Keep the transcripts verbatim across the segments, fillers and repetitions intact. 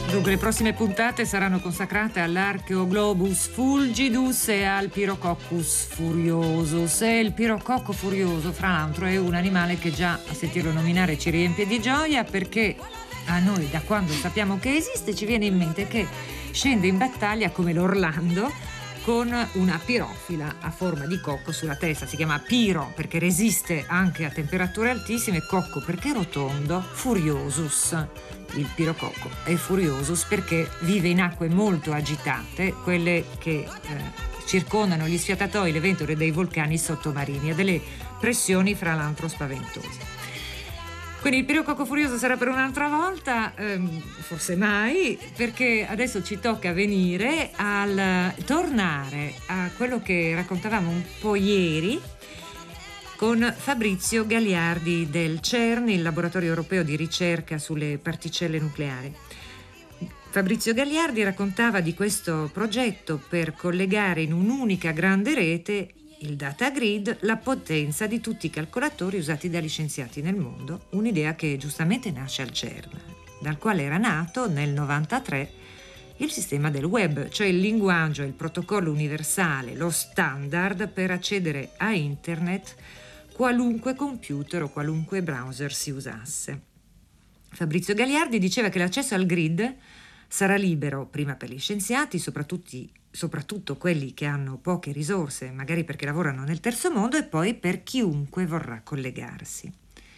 Dunque, le prossime puntate saranno consacrate all'Archeoglobus fulgidus e al Pyrococcus furiosus. E il pirococco furioso, fra l'altro, è un animale che già a sentirlo nominare ci riempie di gioia, perché a noi, da quando sappiamo che esiste, ci viene in mente che scende in battaglia come l'Orlando con una pirofila a forma di cocco sulla testa. Si chiama piro perché resiste anche a temperature altissime, cocco perché è rotondo, furiosus. Il pirococco è furiosus perché vive in acque molto agitate, quelle che eh, circondano gli sfiatatoi, le ventole dei vulcani sottomarini, a delle pressioni fra l'altro spaventose. Quindi il pirococco furioso sarà per un'altra volta, ehm, forse mai, perché adesso ci tocca venire al tornare a quello che raccontavamo un po' ieri con Fabrizio Gagliardi del CERN, il laboratorio europeo di ricerca sulle particelle nucleari. Fabrizio Gagliardi raccontava di questo progetto per collegare in un'unica grande rete, il data grid, la potenza di tutti i calcolatori usati dagli scienziati nel mondo, un'idea che giustamente nasce al CERN, dal quale era nato nel novantatré il sistema del web, cioè il linguaggio, il protocollo universale, lo standard per accedere a internet qualunque computer o qualunque browser si usasse. Fabrizio Gagliardi diceva che l'accesso al grid sarà libero prima per gli scienziati, soprattutto, soprattutto quelli che hanno poche risorse, magari perché lavorano nel terzo mondo, e poi per chiunque vorrà collegarsi.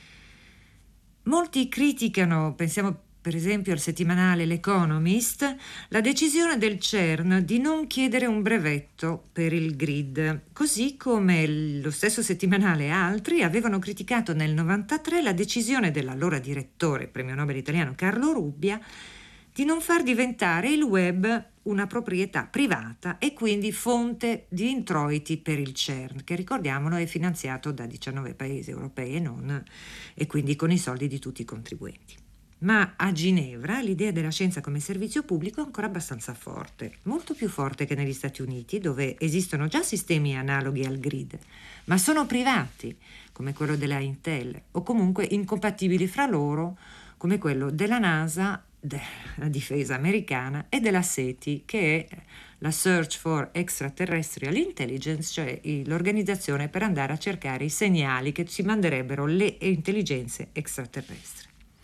Molti criticano, pensiamo per esempio al settimanale L'Economist, la decisione del CERN di non chiedere un brevetto per il grid, così come lo stesso settimanale e altri avevano criticato nel novantatré la decisione dell'allora direttore, premio Nobel italiano Carlo Rubbia, di non far diventare il web una proprietà privata e quindi fonte di introiti per il CERN, che ricordiamolo è finanziato da diciannove paesi europei e non, e quindi con i soldi di tutti i contribuenti. Ma a Ginevra l'idea della scienza come servizio pubblico è ancora abbastanza forte, molto più forte che negli Stati Uniti, dove esistono già sistemi analoghi al grid, ma sono privati, come quello della Intel, o comunque incompatibili fra loro, come quello della NASA, della difesa americana, e della SETI, che è la Search for Extraterrestrial Intelligence, cioè l'organizzazione per andare a cercare i segnali che ci manderebbero le intelligenze extraterrestri.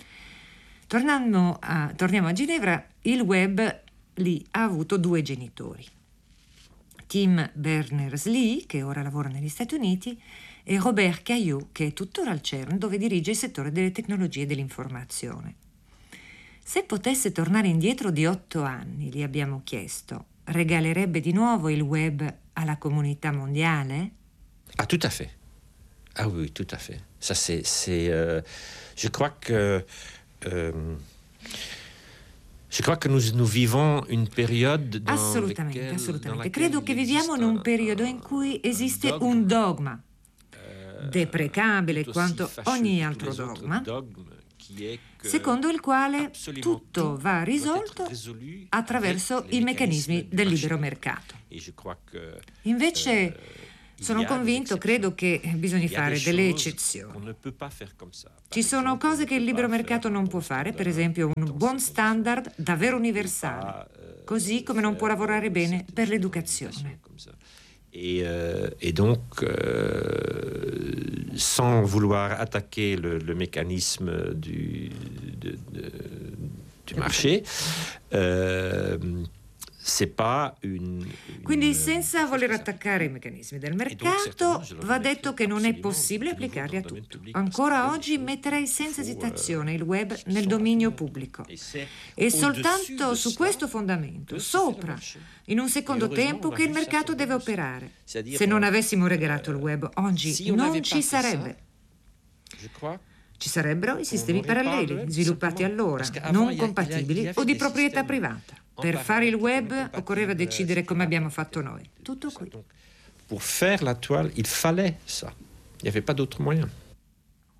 Tornando a, torniamo a Ginevra, il web lì ha avuto due genitori. Tim Berners-Lee, che ora lavora negli Stati Uniti, e Robert Caillou, che è tuttora al CERN, dove dirige il settore delle tecnologie dell'informazione. Se potesse tornare indietro di otto anni, gli abbiamo chiesto, regalerebbe di nuovo il web alla comunità mondiale? Ah, tout à fait. Ah oui, tout à fait. Ça, c'est, c'est, euh, je crois que Euh, je crois que nous, nous vivons une période dans assolutamente, lequel, assolutamente. Credo che viviamo in un periodo in cui esiste un dogma, un dogma deprecabile quanto ogni altro dogma, secondo il quale tutto va risolto attraverso i meccanismi del libero mercato. Invece sono convinto, credo che bisogna fare delle eccezioni. Ci sono cose che il libero mercato non può fare, per esempio un buon standard davvero universale, così come non può lavorare bene per l'educazione. Et, euh, et donc, euh, sans vouloir attaquer le, le mécanisme du, de, de, du marché, euh, c'est pas une, une... Quindi, senza voler attaccare i meccanismi del mercato, va detto che non è possibile applicarli a tutto. Ancora oggi metterei senza esitazione il web nel dominio pubblico. E soltanto su questo fondamento, sopra, in un secondo tempo, che il mercato deve operare. Se non avessimo regalato il web, oggi non ci sarebbe. Ci sarebbero i sistemi paralleli, sviluppati allora, non compatibili o di proprietà privata. Per fare il web occorreva decidere come abbiamo fatto noi. Tutto qui. Pour faire la toile, il fallait ça. Il n'y avait pas d'autre moyen.